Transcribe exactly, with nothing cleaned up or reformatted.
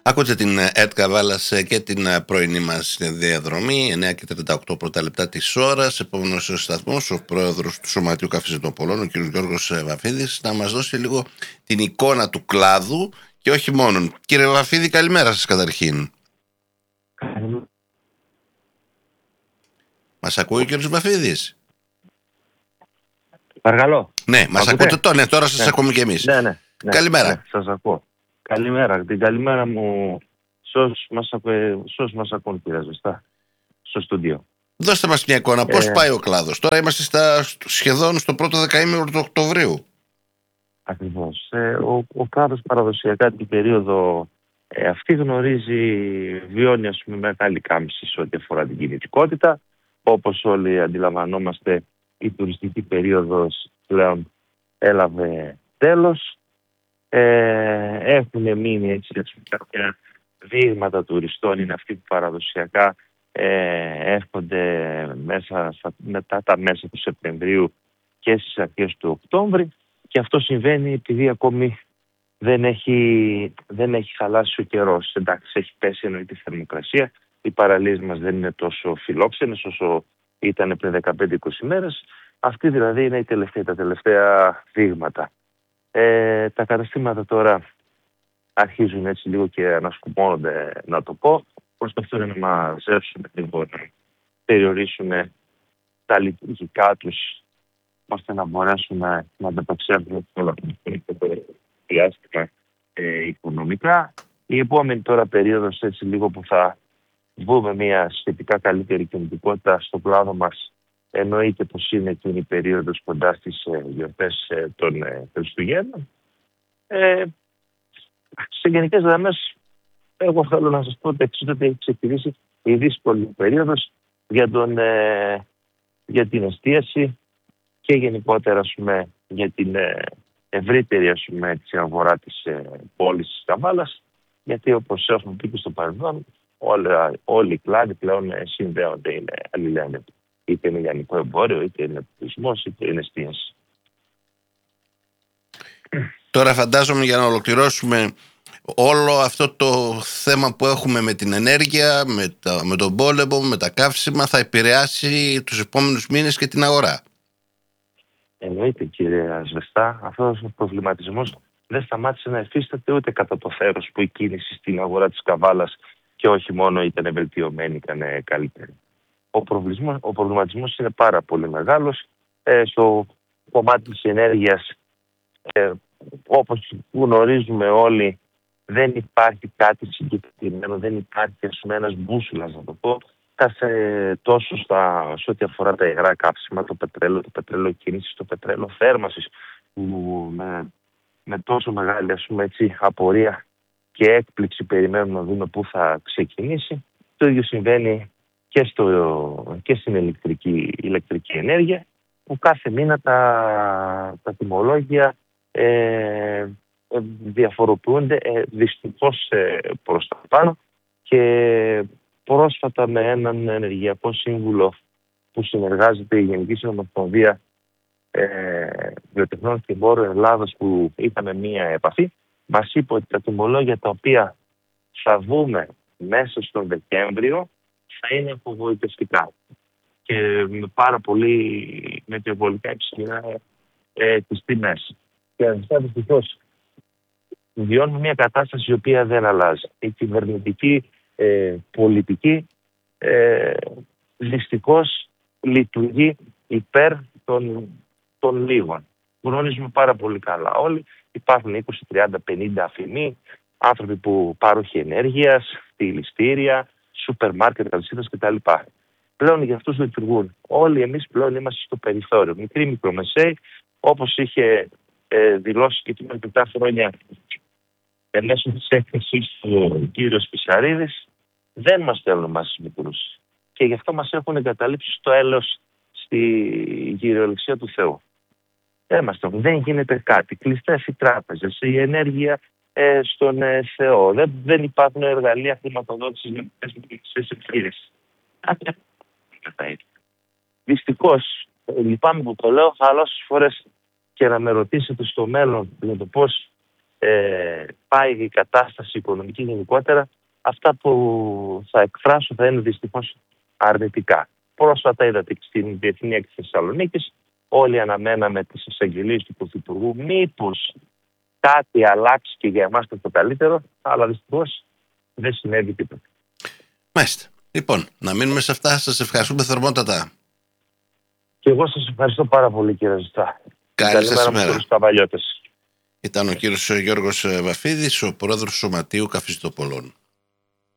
Ακούτε την ΕΡΤ Καβάλας και την πρωινή μας διαδρομή, εννιά και τριάντα οκτώ πρώτα λεπτά της ώρας. Επόμενος σταθμός, ο πρόεδρος του Σωματείου Καφεζητοπολών, ο κ. Γιώργος Βαφίδης, να μας δώσει λίγο την εικόνα του κλάδου και όχι μόνον. Κύριε Βαφίδη, καλημέρα σας καταρχήν. Μας ακούει ο κ. Βαφίδης? Παρακαλώ. Ναι, μας ακούτε τώρα, ναι, τώρα σας ναι. ακούμε κι εμείς. Ναι, ναι, ναι, Καλημέρα. Ναι, σας ακούω. Καλημέρα. Την καλημέρα μου σε όσους μας, ακου... μας ακούν, κύριε Ζεστά, στο στούντιο. Δώστε μας μια εικόνα, πώς Ε, πάει ο κλάδος. Τώρα είμαστε στα, σχεδόν στο πρώτο δεκαήμερο του Οκτωβρίου. Ακριβώς. Ε, ο, ο κλάδος παραδοσιακά την περίοδο ε, αυτή γνωρίζει, βιώνει ας πούμε μεγάλη κάμψη σε ό,τι αφορά την κινητικότητα. Όπως όλοι αντιλαμβανόμαστε, η τουριστική περίοδος πλέον έλαβε τέλος. Ε, έχουν μείνει έτσι κάποια δείγματα τουριστών, είναι αυτοί που παραδοσιακά ε, έρχονται μέσα στα, μετά τα μέσα του Σεπτεμβρίου και στις αρχές του Οκτώβρη, και αυτό συμβαίνει επειδή ακόμη δεν έχει, δεν έχει χαλάσει ο καιρός. Εντάξει, έχει πέσει εννοείται η θερμοκρασία, οι παραλίες μας δεν είναι τόσο φιλόξενες όσο ήταν πριν δεκαπέντε είκοσι μέρες. Αυτή δηλαδή είναι η τελευταία, τα τελευταία δείγματα. Ε, τα καταστήματα τώρα αρχίζουν έτσι λίγο και ανασκουμώνονται, να το πω. Προσπαθούν να μαζέψουν λίγο, να περιορίσουν τα λειτουργικά τους, ώστε να μπορέσουν να, να ανταπεξέλθουν όλα το διάστημα ε, οικονομικά. Η επόμενη τώρα περίοδος, έτσι λίγο που θα βγούμε μια σχετικά καλύτερη κινητικότητα στο κλάδο μας, εννοείται πως είναι εκείνη η περίοδος κοντά στις ε, γιορτές ε, των ε, Χριστουγέννων. Ε, σε γενικές γραμμές, εγώ θέλω να σας πω ότι έχει ξεκινήσει η δύσκολη περίοδος για, τον, ε, για την εστίαση και γενικότερα ας πούμε, για την ε, ευρύτερη ας πούμε, της αγορά της ε, πόλης της Καβάλας, γιατί όπως έχουμε πει και στο παρελθόν, όλοι οι κλάδοι πλέον ε, συνδέονται, είναι αλληλένδετοι. Είτε είναι λιανικό εμπόριο, είτε είναι τουρισμός, είτε είναι εστίαση. Τώρα φαντάζομαι, για να ολοκληρώσουμε όλο αυτό το θέμα που έχουμε με την ενέργεια, με, τα, με τον πόλεμο, με τα καύσιμα, θα επηρεάσει τους επόμενους μήνες και την αγορά. Εννοείται, κύριε Ασβεστά, αυτός ο προβληματισμός δεν σταμάτησε να εφίσταται ούτε κατά το θέρος που η κίνηση στην αγορά της Καβάλας και όχι μόνο ήταν βελτιωμένη, ήταν καλύτερη. Ο προβληματισμός, ο προβληματισμός είναι πάρα πολύ μεγάλος. Ε, στο κομμάτι της ενέργειας, ε, όπως γνωρίζουμε όλοι, δεν υπάρχει κάτι συγκεκριμένο, δεν υπάρχει ας πούμε ένας μπούσουλας, να το πω, κάθε τόσο στα, σε ό,τι αφορά τα υγρά καύσιμα, το πετρέλαιο, το πετρέλαιο κίνησης, το πετρέλαιο θέρμασης, που με, με τόσο μεγάλη ας πούμε, έτσι, απορία και έκπληξη περιμένουμε να δούμε πού θα ξεκινήσει. Το ίδιο συμβαίνει και, στο, και στην ηλεκτρική, ηλεκτρική ενέργεια, που κάθε μήνα τα, τα τιμολόγια ε, διαφοροποιούνται ε, δυστυχώς ε, προς τα πάνω, και πρόσφατα με έναν ενεργειακό σύμβουλο που συνεργάζεται η Γενική Συνομοσπονδία ε, Βιοτεχνών και Εμπόρου Ελλάδος, που είχαμε μία επαφή, μας είπε ότι τα τιμολόγια τα οποία θα δούμε μέσα στον Δεκέμβριο θα είναι απογοητευτικά και με πάρα πολύ μετριοβολικά υψηλά ε, τις τιμές. Και αυτά δυστυχώς βιώνουμε μια κατάσταση η οποία δεν αλλάζει. Η κυβερνητική ε, πολιτική ε, δυστυχώς λειτουργεί υπέρ των, των λίγων. Γνωρίζουμε πάρα πολύ καλά όλοι. Υπάρχουν είκοσι, τριάντα, πενήντα αφημοί, άνθρωποι που πάροχοι ενέργειας, δηληστήρια, σούπερ μάρκετ, αλυσίδες κτλ. Πλέον για αυτούς λειτουργούν. Όλοι εμείς πλέον είμαστε στο περιθώριο. Μικρή μικρομεσαίοι, όπως είχε ε, δηλώσει και πριν επτά χρόνια μέσω της έκθεσης του κύριου Σπισαρίδης, δεν μας στέλνουν μας στους μικρούς. Και γι' αυτό μας έχουν εγκαταλείψει στο έλεος στη κυριολεξία του Θεού. Δεν μας στέλνουν, δεν γίνεται κάτι. Κλειστές οι τράπεζες, η ενέργεια ε, στον ε, Θεό. Δεν, δεν υπάρχουν εργαλεία χρηματοδότησης για τις μικρές επιχειρήσεις. Δυστυχώς, λυπάμαι που το λέω, αλλά όσες φορές και να με ρωτήσετε στο μέλλον για το πώς ε, πάει η κατάσταση οικονομική γενικότερα, αυτά που θα εκφράσω θα είναι δυστυχώς αρνητικά. Πρόσφατα είδατε και στην Διεθνή Έκθεση Θεσσαλονίκης, όλοι αναμέναμε τις εισαγγελίες του Πρωθυπουργού, μήπως κάτι αλλάξει και για εμάς το καλύτερο, αλλά δυστυχώς δεν συνέβη τίποτα. Μάλιστα. Λοιπόν, να μείνουμε σε αυτά. Σας ευχαριστούμε θερμότατα. Και εγώ σας ευχαριστώ πάρα πολύ, κύριε Ζητά. Καλή σας ημέρα. Ήταν ο κύριος Γιώργος Βαφίδης, ο πρόεδρος του Σωματείου Καφιστοπολών.